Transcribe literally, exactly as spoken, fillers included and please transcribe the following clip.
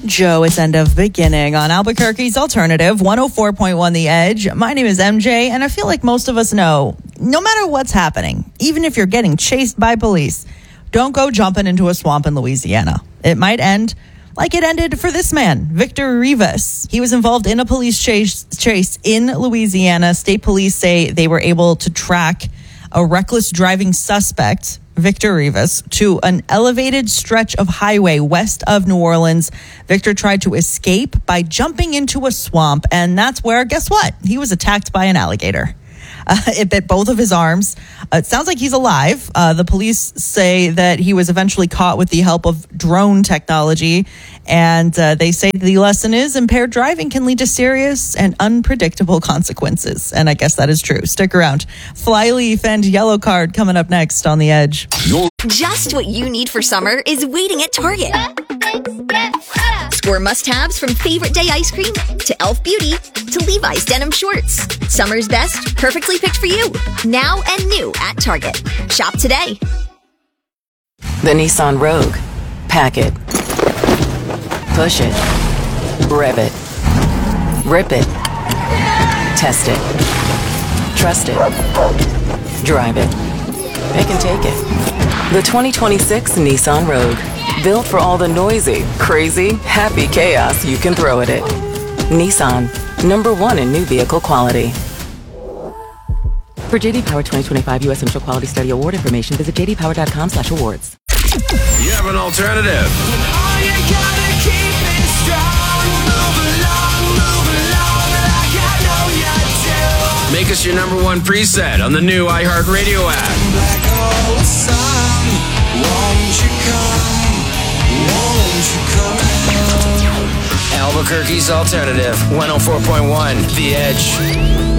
Joe, it's End of Beginning on Albuquerque's Alternative, one oh four point one The Edge. My name is M J, and I feel like most of us know, no matter what's happening, even if you're getting chased by police, don't go jumping into a swamp in Louisiana. It might end like it ended for this man, Victor Rivas. He was involved in a police chase, chase in Louisiana. State police say they were able to track a reckless driving suspect, Victor Rivas, to an elevated stretch of highway west of New Orleans. Victor tried to escape by jumping into a swamp, and that's where, guess what? He was attacked by an alligator. Uh, it bit both of his arms. Uh, it sounds like he's alive. Uh, the police say that he was eventually caught with the help of drone technology. And uh, they say the lesson is impaired driving can lead to serious and unpredictable consequences. And I guess that is true. Stick around. Flyleaf and Yellow Card coming up next on The Edge. Just what you need for summer is waiting at Target. Score must-haves from Favorite Day ice cream to e l f Beauty to Levi's denim shorts. Summer's best, perfectly picked for you. Now and new at Target. Shop today. The Nissan Rogue. Pack it. Push it. Rev it. Rip it. Test it. Trust it. Drive it. It can take it. The twenty twenty-six Nissan Rogue. Built for all the noisy, crazy, happy chaos you can throw at it. Nissan. Number one in new vehicle quality. For J D Power twenty twenty-five U S Initial Quality Study Award information, visit j d power dot com slash awards. You have an alternative. Oh, you gotta keep it strong. Move along, move along like I know you do. Make us your number one preset on the new iHeartRadio app. Black hole sun, won't you come? Won't you come? Albuquerque's Alternative, one oh four point one The Edge.